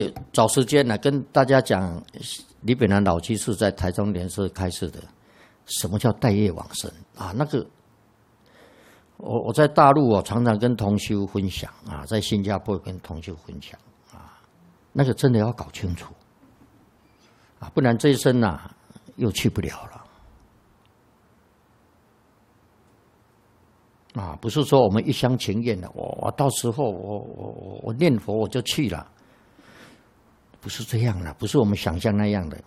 找时间呢，跟大家讲，李炳南老居士在台中莲社开示的，什么叫带业往生啊？那个，我在大陆常常跟同修分享啊，在新加坡跟同修分享啊，那个真的要搞清楚啊，不然这一生又去不了了。啊，不是说我们一厢情愿的，我到时候我念佛我就去了，不是这样的，不是我们想象那样的。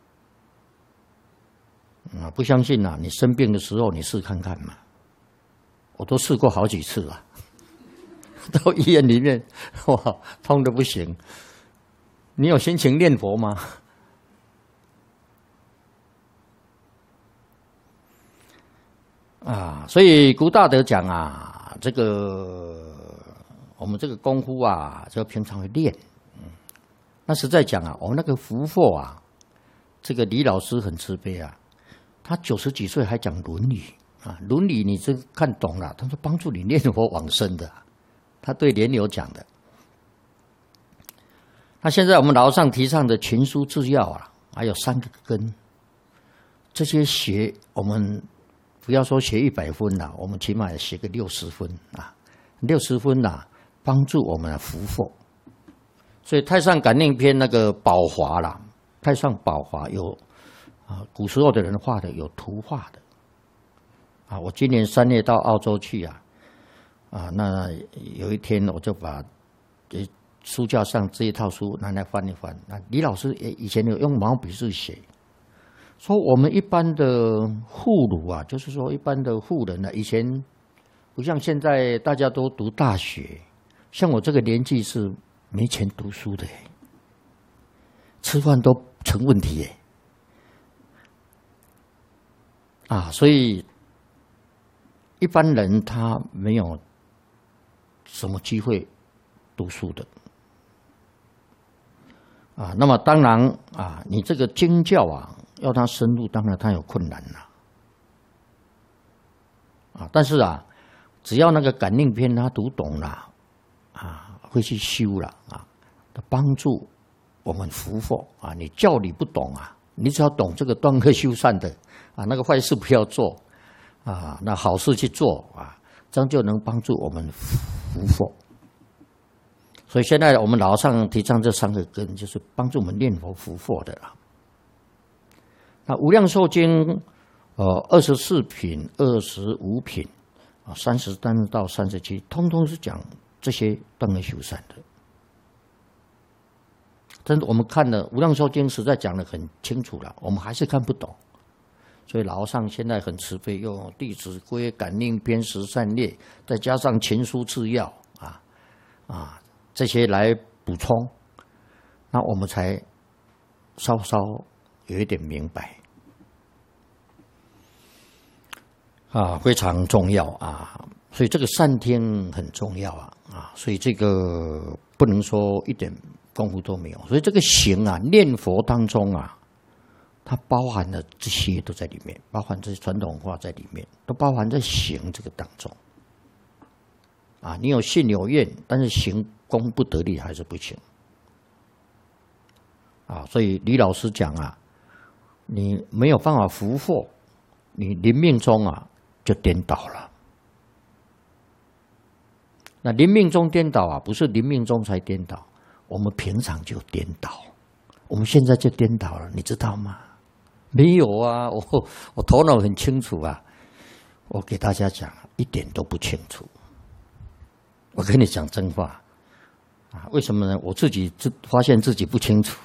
啊，不相信你生病的时候你试看看嘛，我都试过好几次了，到医院里面哇，痛得不行。你有心情念佛吗？啊，所以古大德讲这个我们这个功夫就平常会练。那实在讲我们那个福祸这个李老师很慈悲他90几岁还讲《论语》论语》你真看懂了，他说帮助你念佛往生的，他对莲友讲的。那现在我们老上提倡的群书治要还有3个根，这些学我们。不要说学100分我们起码也学个60分60分帮助我们的福祸。所以《太上感应篇》那个宝华太上宝华有古时候的人画的，有图画的我今年3月到澳洲去那有一天我就把书架上这一套书拿来翻一翻。李老师以前有用毛笔字写。说我们一般的户儒就是说一般的户人以前不像现在大家都读大学，像我这个年纪是没钱读书的吃饭都成问题所以一般人他没有什么机会读书的那么当然你这个经教要他深入，当然他有困难但是只要那个感应篇他读懂了会去修了帮助我们福祸你教理不懂你只要懂这个断恶修善的那个坏事不要做那好事去做这样就能帮助我们福祸。所以现在我们老上提倡这3个根，就是帮助我们念佛福祸的那《无量寿经》24品、25品33到37，通通是讲这些断恶修善的。真的，我们看了《无量寿经》，实在讲得很清楚了，我们还是看不懂。所以老上现在很慈悲，用《弟子规》《感应篇》《十善列》，再加上群书治要这些来补充，那我们才稍稍有一点明白非常重要所以这个善听很重要所以这个不能说一点功夫都没有。所以这个行念佛当中它包含了这些都在里面，包含这些传统文化在里面，都包含在行这个当中你有信有愿，但是行功不得力还是不行所以李老师讲你没有办法福祸，你临命中就颠倒了。那临命中颠倒不是临命中才颠倒，我们平常就颠倒，我们现在就颠倒了，你知道吗？没有我头脑很清楚我给大家讲一点都不清楚。我跟你讲真话为什么呢？我自己发现自己不清楚，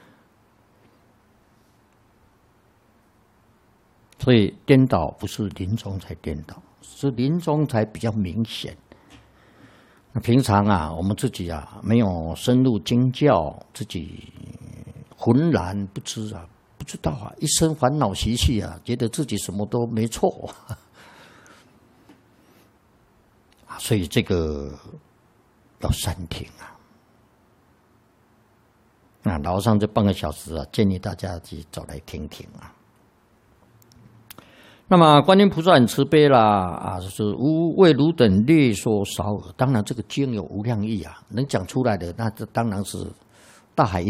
所以颠倒不是临终才颠倒，是临终才比较明显。那平常我们自己没有深入经教，自己浑然不知不知道一生烦恼习气觉得自己什么都没错所以这个要善听老上这半个小时建议大家去走来听听那么观音菩萨很慈悲啦就是无为汝等略说少耳。当然这个经有无量义能讲出来的，那这当然是大海。